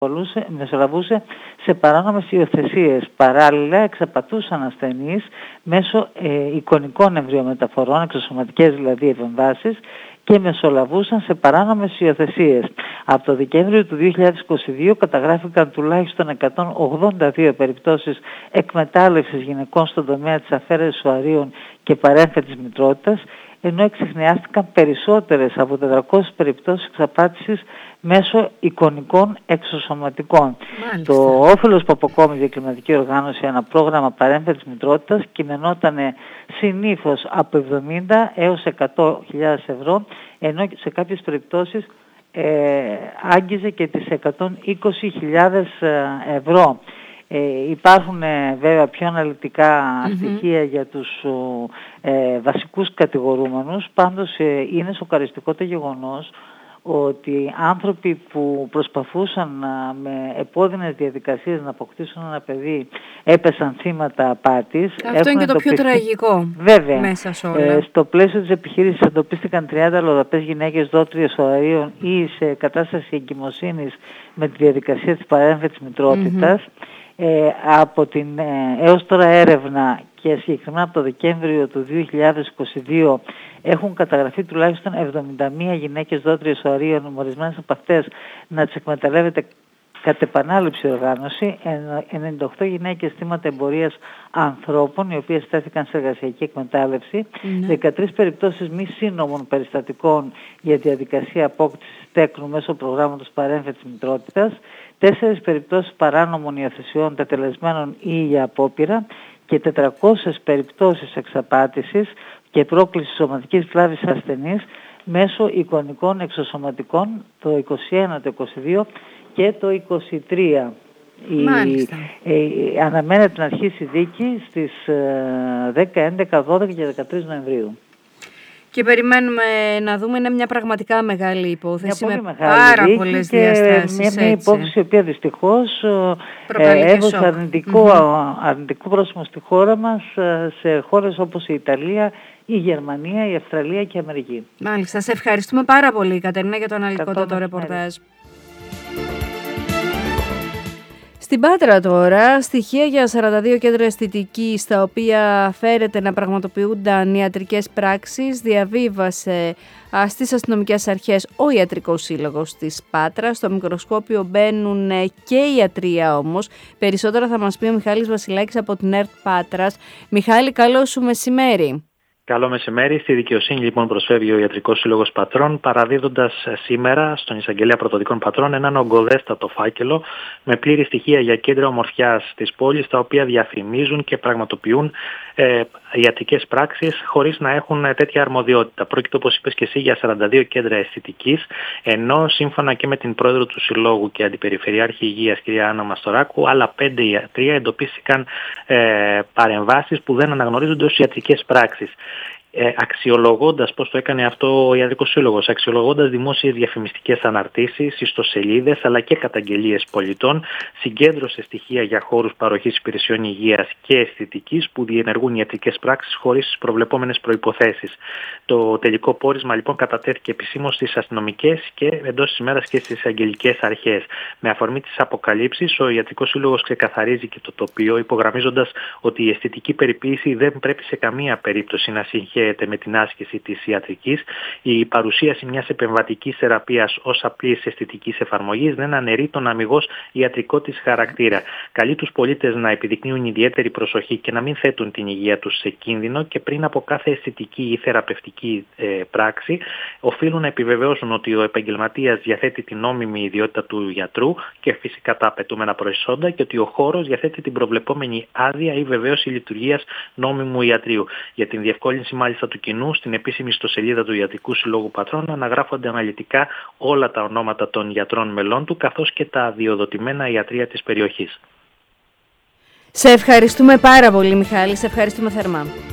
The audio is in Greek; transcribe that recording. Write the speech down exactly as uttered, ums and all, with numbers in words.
μεσολαβούσε σε παράνομες υιοθεσίες. Παράλληλα εξαπατούσαν ασθενείς μέσω ε, εικονικών εμβριομεταφορών, εξωσωματικές δηλαδή επεμβάσεις, και μεσολαβούσαν σε παράνομες υιοθεσίες. Από το Δεκέμβριο του δύο χιλιάδες είκοσι δύο καταγράφηκαν τουλάχιστον εκατόν ογδόντα δύο περιπτώσεις εκμετάλλευσης γυναικών στον τομέα της αφαίρεσης οαρίων και παρένθετης μητρότητας, ενώ εξιχνιάστηκαν περισσότερες από τετρακόσιες περιπτώσεις εξαπάτησης μέσω εικονικών εξωσωματικών. Μάλιστα. Το όφελος που αποκόμιζε η κλιματική οργάνωση, ένα πρόγραμμα παρένθετης μητρότητας, κειμενόταν συνήθως από εβδομήντα έως εκατό χιλιάδες ευρώ, ενώ σε κάποιες περιπτώσεις ε, άγγιζε και τις εκατόν είκοσι χιλιάδες ευρώ. Ε, υπάρχουν ε, βέβαια πιο αναλυτικά mm-hmm. στοιχεία για τους ε, βασικούς κατηγορούμενους, πάντως ε, είναι σοκαριστικό το γεγονός ότι άνθρωποι που προσπαθούσαν να, με επώδυνες διαδικασίες να αποκτήσουν ένα παιδί έπεσαν θύματα απάτης. Αυτό είναι και το πιο τραγικό. Βέβαια. Μέσα σε όλα. Ε, στο πλαίσιο της επιχείρησης εντοπίστηκαν τριάντα αλλοδαπές γυναίκες δότριες οαρίων ή σε κατάσταση εγκυμοσύνης με τη διαδικασία της παρένθετης μητρότητας. Mm-hmm. Ε, από την ε, έως τώρα έρευνα και συγκεκριμένα από το Δεκέμβριο του δύο χιλιάδες είκοσι δύο έχουν καταγραφεί τουλάχιστον εβδομήντα μία γυναίκες δότριες οαρίων, ορισμένες από αυτές να τις εκμεταλλεύεται κατ' επανάληψη οργάνωση, ενενήντα οκτώ γυναίκες θύματα εμπορίας ανθρώπων, οι οποίες στέθηκαν σε εργασιακή εκμετάλλευση, mm-hmm. δεκατρείς περιπτώσεις μη σύνομων περιστατικών για διαδικασία απόκτησης τέκνου μέσω προγράμματος παρένθετης μητρότητας, τέσσερις περιπτώσεις παράνομων υιοθεσιών τετελεσμένων ή για απόπειρα και τετρακόσιες περιπτώσεις εξαπάτησης και πρόκλησης σωματικής βλάβης ασθενής μέσω εικονικών εξωσωματικών το είκοσι ένα, το είκοσι δύο και το είκοσι τρία. Η, ε, αναμένεται να αρχίσει η δίκη στις ε, δέκα, έντεκα, δώδεκα και δεκατρείς Νοεμβρίου. Και περιμένουμε να δούμε, είναι μια πραγματικά μεγάλη υπόθεση μια με πάρα πολλές διαστάσεις. Μια, μια υπόθεση η οποία δυστυχώς ε, έδωσε αρνητικό, mm-hmm. αρνητικό πρόσημο στη χώρα μας, σε χώρες όπως η Ιταλία, η Γερμανία, η Αυστραλία και η Αμερική. Μάλιστα. Σε ευχαριστούμε πάρα πολύ, Κατερίνα, για το αναλυτικότατο ρεπορτάζ. Στην Πάτρα τώρα, στοιχεία για σαράντα δύο κέντρα αισθητικής στα οποία φέρεται να πραγματοποιούνταν ιατρικές πράξεις διαβίβασε στις αστυνομικές αρχές ο Ιατρικός Σύλλογος της Πάτρας. Στο μικροσκόπιο μπαίνουν και η ιατρία όμως. Περισσότερα θα μας πει ο Μιχάλης Βασιλάκης από την ΕΡΤ Πάτρας. Μιχάλη, καλό σου μεσημέρι. Καλό μεσημέρι. Στη δικαιοσύνη λοιπόν προσφεύγει ο Ιατρικός Σύλλογος Πατρών, παραδίδοντας σήμερα στον Εισαγγελέα Πρωτοδικών Πατρών έναν ογκοδέστατο φάκελο με πλήρη στοιχεία για κέντρα ομορφιάς της πόλης, τα οποία διαφημίζουν και πραγματοποιούν ε, ιατρικές πράξεις χωρίς να έχουν τέτοια αρμοδιότητα. Πρόκειται, όπως είπες και εσύ, για σαράντα δύο κέντρα αισθητικής, ενώ σύμφωνα και με την πρόεδρο του Συλλόγου και Αντιπεριφερειάρχη Υγείας, κυρία Άννα Μαστοράκου, άλλα πέντε ιατρία εντοπίστηκαν ε, παρεμβάσεις που δεν αναγνωρίζονται ως ιατρικές πράξεις. Ε, αξιολογώντας, πώς το έκανε αυτό ο Ιατρικός Σύλλογος, αξιολογώντας δημόσιες διαφημιστικές αναρτήσεις, ιστοσελίδες αλλά και καταγγελίες πολιτών, συγκέντρωσε στοιχεία για χώρους παροχής υπηρεσιών υγείας και αισθητικής που διενεργούν ιατρικές πράξεις χωρίς τις προβλεπόμενες προϋποθέσεις. Το τελικό πόρισμα λοιπόν κατατέθηκε επισήμως στις αστυνομικές και εντός της ημέρας και στις αγγελικές αρχές. Με αφορμή τις αποκαλύψεις, ο Ιατρικός Σύλλογος ξεκαθαρίζει και το τοπίο, υπογραμμίζοντας ότι η αισθητική περιποίηση δεν πρέπει σε καμία περίπτωση να συγχαίρεται με την άσκηση της ιατρικής. Η παρουσίαση μιας επεμβατικής θεραπείας ως απλής αισθητικής εφαρμογής δεν αναιρεί τον αμιγώς ιατρικό της χαρακτήρα. Καλεί τους πολίτες να επιδεικνύουν ιδιαίτερη προσοχή και να μην θέτουν την υγεία τους σε κίνδυνο και πριν από κάθε αισθητική ή θεραπευτική ε, πράξη οφείλουν να επιβεβαιώσουν ότι ο επαγγελματίας διαθέτει την νόμιμη ιδιότητα του γιατρού και φυσικά τα απαιτούμενα προσόντα και ότι ο χώρος διαθέτει την προβλεπόμενη άδεια ή βεβαίωση λειτουργίας νόμιμου ιατρίου. Για την διευκόλυνση μάλιστα του κοινού, στην επίσημη ιστοσελίδα του Ιατρικού Συλλόγου Πατρών αναγράφονται αναλυτικά όλα τα ονόματα των γιατρών μελών του, καθώς και τα αδειοδοτημένα ιατρεία της περιοχής. Σε ευχαριστούμε πάρα πολύ, Μιχάλη, σε ευχαριστούμε θερμά.